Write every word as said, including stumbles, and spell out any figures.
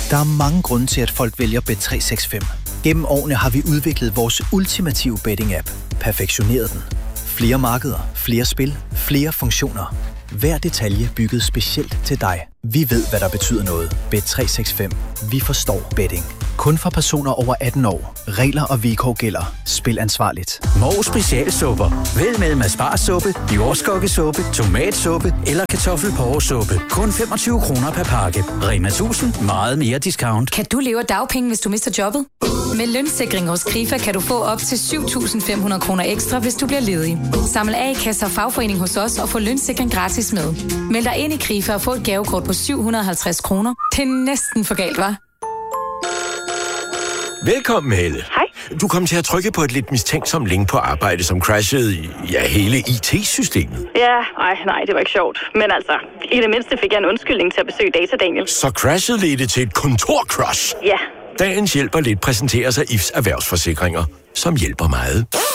Der er mange grunde til, at folk vælger Bet tre seks fem. Gennem årene har vi udviklet vores ultimative betting-app. Perfektioneret den. Flere markeder, flere spil, flere funktioner. Hver detalje bygget specielt til dig. Vi ved, hvad der betyder noget. Bet tre seks fem. Vi forstår betting. Kun for personer over atten år. Regler og vilkår gælder. Spil ansvarligt. Moe Specialsupper. Vælg mellem aspargesuppe, jordskokkesuppe, tomatsuppe eller kartoffelporresuppe. Kun femogtyve kroner per pakke. Rema tusind. Meget mere discount. Kan du leve af dagpenge, hvis du mister jobbet? Med lønssikring hos Krifa kan du få op til syv tusind fem hundrede kroner ekstra, hvis du bliver ledig. Samle A-kasse og fagforening hos os og få lønssikring gratis med. Meld dig ind i Krifa og få et gavekort på syv hundrede og halvtreds kroner. Det er næsten for galt, hva'? Velkommen, Helle. Hej. Du kom til at trykke på et lidt mistænksomt link på arbejde, som crashede i ja, hele I T-systemet. Ja, nej, nej, det var ikke sjovt. Men altså, i det mindste fik jeg en undskyldning til at besøge Data Daniel. Så crashet ledte til et kontor-crash? Ja. Dagens hjælper lidt præsenterer sig I F's erhvervsforsikringer, som hjælper meget.